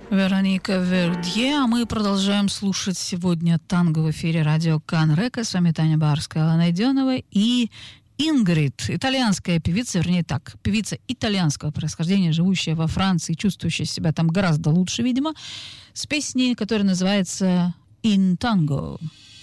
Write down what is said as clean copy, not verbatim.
Вероника Вердье, а мы продолжаем слушать сегодня танго в эфире радио Канрека. С вами Таня Барская, Алла Найденова и Ингрид, итальянская певица, вернее так, певица итальянского происхождения, живущая во Франции, чувствующая себя там гораздо лучше, видимо, с песней, которая называется «In Tango».